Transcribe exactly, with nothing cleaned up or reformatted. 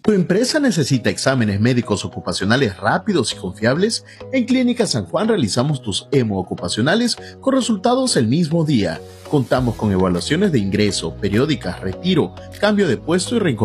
¿Tu empresa necesita exámenes médicos ocupacionales rápidos y confiables? En Clínica San Juan realizamos tus hemo ocupacionales con resultados el mismo día. Contamos con evaluaciones de ingreso, periódicas, retiro, cambio de puesto y reincorporación